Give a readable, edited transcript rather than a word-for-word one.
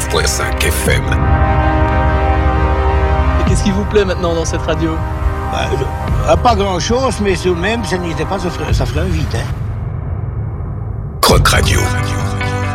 96.5 FM. Et qu'est-ce qui vous plaît maintenant dans cette radio ? Pas grand-chose, mais tout de même, ça ferait un vide. Croc Radio.